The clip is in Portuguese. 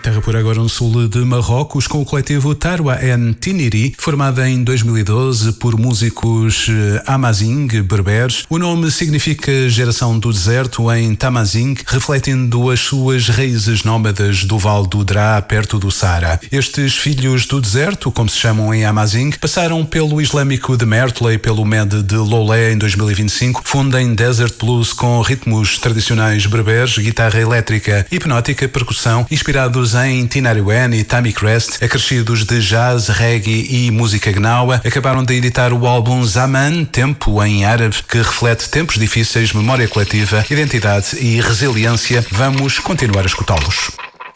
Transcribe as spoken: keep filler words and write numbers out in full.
Terra por agora no sul de Marrocos, com o coletivo Tarwa en Tiniri, formada em dois mil e doze por músicos Amazigh berberes. O nome significa geração do deserto em Tamazigh, refletindo as suas raízes nómadas do Vale do Drá, perto do Saara. Estes filhos do deserto, como se chamam em Amazigh, passaram pelo Islâmico de Mertla e pelo Med de Lolé em dois mil e vinte e cinco, fundem Desert Blues com ritmos tradicionais berberes, guitarra elétrica, hipnótica, percussão, inspirados em Tinariwen e Tammy Crest, acrescidos de jazz, reggae e música gnawa. Acabaram de editar o álbum Zaman, Tempo em árabe, que reflete tempos difíceis, memória coletiva, identidade e resiliência. Vamos continuar a escutá-los.